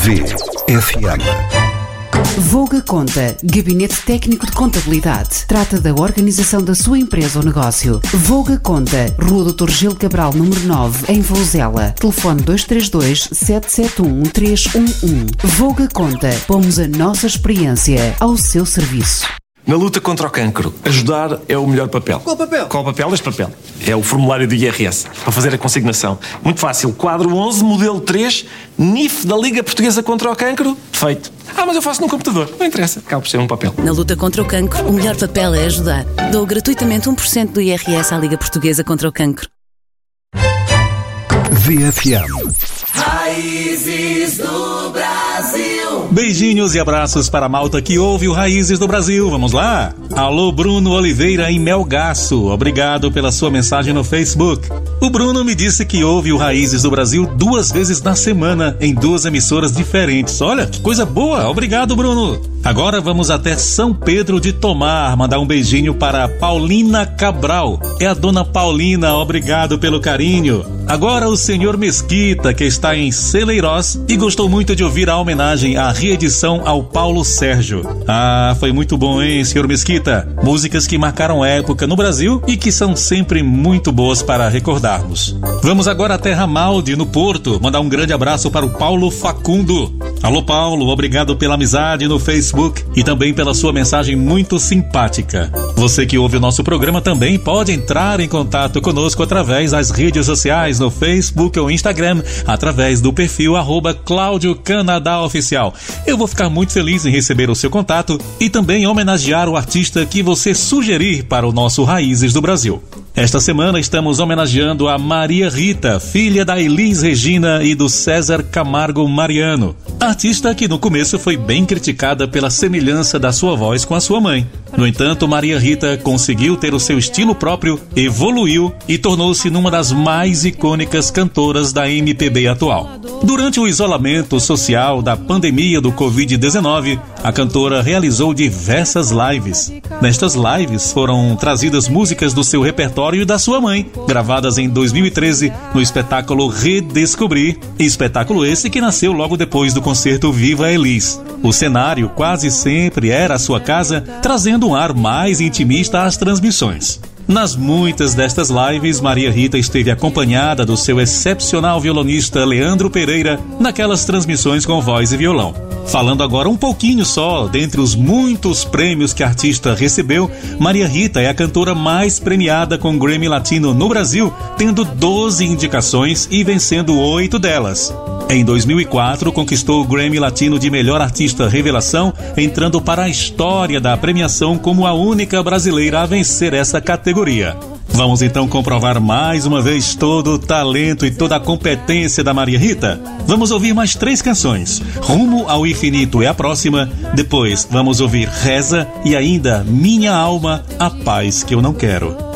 VFM. Voga Conta, Gabinete Técnico de Contabilidade. Trata da organização da sua empresa ou negócio. Voga Conta, Rua Dr. Gil Cabral, número 9, em Vouzela. Telefone 232-771-311. Voga Conta, pomos a nossa experiência ao seu serviço. Na luta contra o cancro, ajudar é o melhor papel. Qual papel? Qual papel? Este papel. É o formulário do IRS, para fazer a consignação. Muito fácil. Quadro 11, modelo 3, NIF da Liga Portuguesa contra o Cancro. Feito. Mas eu faço no computador. Não interessa. Acaba por ser um papel. Na luta contra o cancro, o melhor papel é ajudar. Dou gratuitamente 1% do IRS à Liga Portuguesa contra o Cancro. VFM. Raízes do Brasil. Beijinhos e abraços para a malta que ouve o Raízes do Brasil. Vamos lá? Alô, Bruno Oliveira em Melgaço. Obrigado pela sua mensagem no Facebook. O Bruno me disse que ouve o Raízes do Brasil 2 vezes na semana em 2 emissoras diferentes. Olha, que coisa boa. Obrigado, Bruno. Agora vamos até São Pedro de Tomar, mandar um beijinho para Paulina Cabral. É a dona Paulina, obrigado pelo carinho. Agora o senhor Mesquita, que está em Celeiros e gostou muito de ouvir a homenagem à reedição ao Paulo Sérgio. Foi muito bom, hein, senhor Mesquita? Músicas que marcaram época no Brasil e que são sempre muito boas para recordarmos. Vamos agora até Ramalde, no Porto, mandar um grande abraço para o Paulo Facundo. Alô, Paulo, obrigado pela amizade no Facebook e também pela sua mensagem muito simpática. Você que ouve o nosso programa também pode entrar em contato conosco através das redes sociais, no Facebook ou Instagram, através do perfil @Cláudio Canadá Oficial. Eu vou ficar muito feliz em receber o seu contato e também homenagear o artista que você sugerir para o nosso Raízes do Brasil. Esta semana estamos homenageando a Maria Rita, filha da Elis Regina e do César Camargo Mariano. Artista que no começo foi bem criticada pela semelhança da sua voz com a sua mãe. No entanto, Maria Rita conseguiu ter o seu estilo próprio, evoluiu e tornou-se numa das mais icônicas cantoras da MPB atual. Durante o isolamento social da pandemia do Covid-19, a cantora realizou diversas lives. Nestas lives foram trazidas músicas do seu repertório e da sua mãe, gravadas em 2013 no espetáculo Redescobrir, espetáculo esse que nasceu logo depois do concerto Viva Elis. O cenário quase sempre era a sua casa, trazendo um ar mais intimista às transmissões. Nas muitas destas lives, Maria Rita esteve acompanhada do seu excepcional violonista Leandro Pereira naquelas transmissões com voz e violão. Falando agora um pouquinho só, dentre os muitos prêmios que a artista recebeu, Maria Rita é a cantora mais premiada com Grammy Latino no Brasil, tendo 12 indicações e vencendo 8 delas. Em 2004, conquistou o Grammy Latino de Melhor Artista Revelação, entrando para a história da premiação como a única brasileira a vencer essa categoria. Vamos então comprovar mais uma vez todo o talento e toda a competência da Maria Rita? Vamos ouvir mais 3 canções. Rumo ao Infinito é a próxima, depois vamos ouvir Reza e ainda Minha Alma, a Paz que eu não quero.